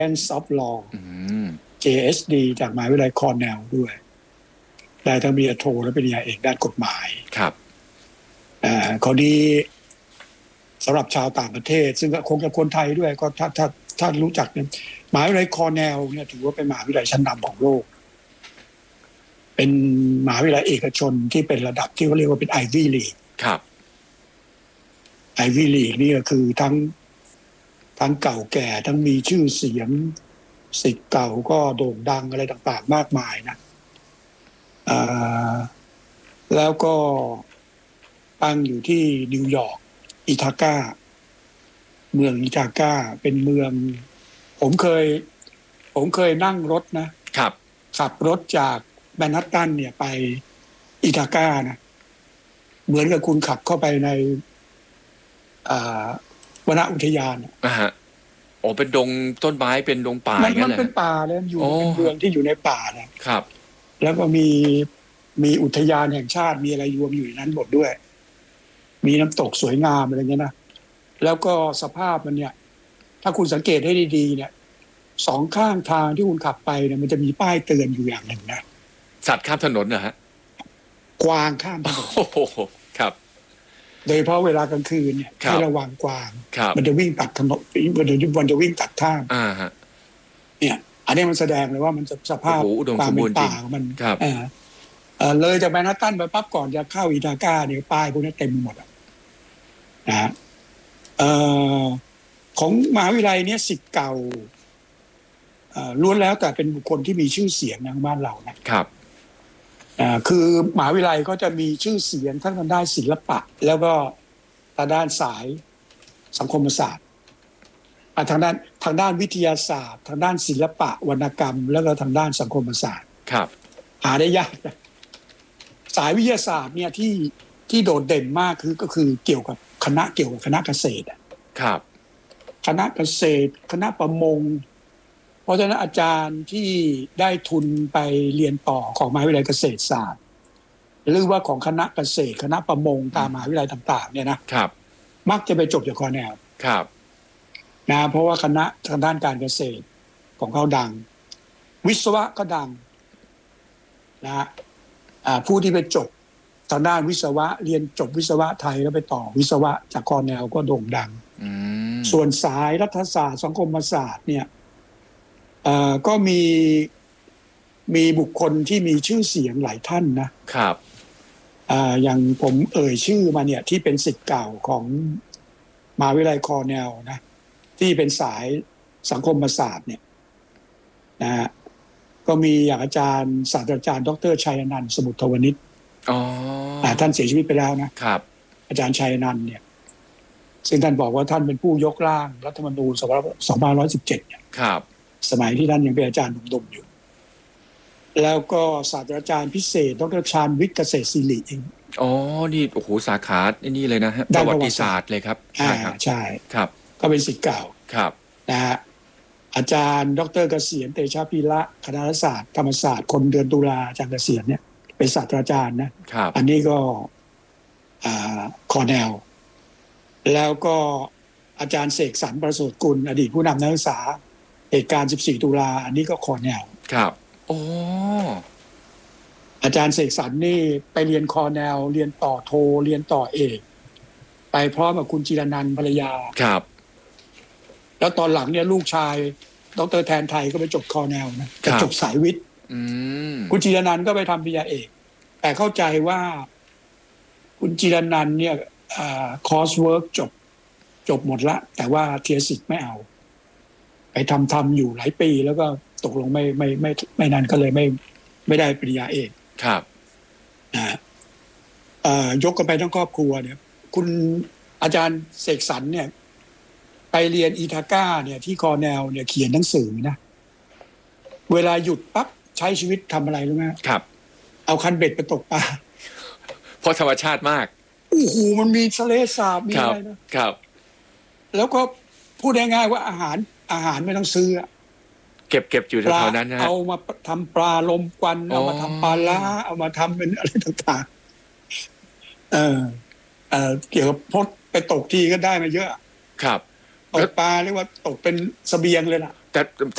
of Law JSD จากมหาวิทยาลัยคอร์เนลด้วยได้ทั้งปริญญาโทและปริญญาเอกด้านกฎหมายครับคนนี้สำหรับชาวต่างประเทศซึ่งก็คงจะคนไทยด้วยก็ถ้ารู้จักเนี่ยมหาวิทยาลัยคอร์เนลเนี่ยถือว่าเป็นมหาวิทยาลัยชั้นนำของโลกเป็นมหาวิทยาลัยเอกชนที่เป็นระดับที่เขาเรียกว่าเป็นไอวี่ลีกครับไอวี่ลีกนี่ก็คือทั้งเก่าแก่ทั้งมีชื่อเสียงศิษย์เก่าก็โด่งดังอะไรต่างๆมากมายนะแล้วก็ตั้งอยู่ที่นิวยอร์กอิทาก้าเมืองอิทาก้าเป็นเมืองผมเคยนั่งรถนะครับขับรถจากแมนฮัตตันเนี่ยไปอิทาก้านะเหมือนกับคุณขับเข้าไปในวนอุทยานฮะโอ้เป็นดงต้นไม้เป็นดงป่าอย่างนั้นเลยมันเป็นป่าเลยอยู่เป็นเมืองที่อยู่ในป่านะครับแล้วก็มีอุทยานแห่งชาติมีอะไรรวมอยู่ในนั้นหมดด้วยมีน้ำตกสวยงามอะไรเงี้ยนะแล้วก็สภาพมันเนี่ยถ้าคุณสังเกตให้ดีๆเนี่ยสองข้างทางที่คุณขับไปเนี่ยมันจะมีป้ายเตือนอยู่อย่างหนึ่งนะสัตว์ข้ามถนนเหรอฮะกวางข้ามถนนโอ้โหครับโดยเฉพาะเวลากลางคืนเนี่ยให้ระวังกวางมันจะวิ่งตัดถนนมันจะวิ่งตัดข้ามเนี่ยอันนี้มันแสดงเลยว่ามันสภาพความเป็นป่ามันเลยจากแมนฮัตตันไปปั๊บก่อนจะเข้าอิทาก้าเนี่ยป้ายพวกนี้เต็มหมดนะของมหาวิทยาลัยเนี่ยศิษย์เก่าล้วนแล้วแต่เป็นบุคคลที่มีชื่อเสียงในบ้านเรานะครับคือมหาวิทยาลัยก็จะมีชื่อเสียงทั้งทางด้านศิลปะแล้วก็ทางด้านสายสังคมศาสตร์ทางด้านวิทยาศาสตร์ทางด้านศิลปะวรรณกรรมแล้วก็ทางด้านสังคมศาสตร์ครับหาได้ยากสายวิทยาศาสตร์เนี่ยที่โดดเด่นมากก็คือเกี่ยวกับคณะเกษตรครับคณะเกษตรคณะประมงเพราะฉะนั้นอาจารย์ที่ได้ทุนไปเรียนต่อของมหาวิทยาลัยเกษตรศาสตร์หรือว่าของคณะเกษตรคณะประมงตามมหาวิทยาลัยต่างๆเนี่ยนะครับมักจะไปจบจากคอร์เนลครับนะเพราะว่าคณะทางด้านการเกษตรของเขาดังวิศวะก็ดังนะผู้ที่ไปจบทางด้านวิศวะเรียนจบวิศวะไทยแล้วไปต่อวิศวะจากคอร์เนลก็โด่งดังส่วนสายรัฐศาสตร์สังคมศาสตร์เนี่ยก็มีบุคคลที่มีชื่อเสียงหลายท่านนะครับอย่างผมเอ่ยชื่อมาเนี่ยที่เป็นศิษย์เก่าของมหาวิทยาลัยคอร์เนลนะที่เป็นสายสังคมศาสตร์เนี่ยนะฮะก็มีอย่างอาจารย์ศาสตราจารย์ดร.ชัยอนันต์สมุทรทวนิชท่านเสียชีวิตไปแล้วนะครับอาจารย์ชัยอนันต์เนี่ยซึ่งท่านบอกว่าท่านเป็นผู้ยกร่างรัฐธรรมนูญ2517เนี่ยครับสมัยที่ท่านยังเป็นอาจารย์หนุ่มๆอยู่แล้วก็ศาสตราจารย์พิเศษดร.ชาญวิทย์เกษตรศิริเองนี่โอ้โหสาขานี่เลยนะฮะประวัติศาสตร์เลยครับใช่ครับก็เป็นศิษย์เก่าครับนะฮะอาจารย์ดร.เกษียณเตชะพีระคณะรัฐศาสตร์ธรรมศาสตร์คนเดือนตุลาอาจารย์เกษียณเนี่ยเป็นศาสตราจารย์นะครับอันนี้ก็คอร์เนลแล้วก็อาจารย์เสกสรรประเสริฐกุลอดีตผู้นำนักศึกษาเหตุการณ์14ตุลาอันนี้ก็คอร์เนลครับอาจารย์เสกสรรนี่ไปเรียนคอร์เนลเรียนต่อโทเรียนต่อเอกไปพร้อมกับคุณจิรนันท์ภรรยาครับแล้วตอนหลังเนี่ยลูกชายดร.แทนไทยก็ไปจบคอร์เนลนะจบสายวิทย์คุณจิรนันท์ก็ไปทำปริญญาเอกแต่เข้าใจว่าคุณจิรนันท์เนี่ยคอร์สเวิร์กจบหมดละแต่ว่าเทียสิกไม่เอาไปทำอยู่หลายปีแล้วก็ตกลงไม่นานก็เลยไม่ได้ปริญญาเอกครับยกกันไปทั้งครอบครัวเนี่ยคุณอาจารย์เสกสรรเนี่ยไปเรียนอิทาก้าเนี่ยที่คอร์เนลเนี่ยเขียนหนังสือนะเวลาหยุดปั๊บใช้ชีวิตทำอะไรรู้ไหมครับเอาคันเบ็ดไปตกปลาเพราะธรรมชาติมากโอ้โหมันมีทะเลสาบมีอะไรนะครับแล้วก็พูดง่ายๆว่าอาหารไม่ต้องซื้อเก็บอยู่แถวๆนั้นนะเอามาทำปลาลมควันเอามาทำปลาล้าเอามาทำเป็นอะไรต่างๆเกี่ยวกับพดไปตกทีก็ได้มาเยอะครับตกปลาเรียกว่าตกเป็นเสบียงเลยล่ะแต่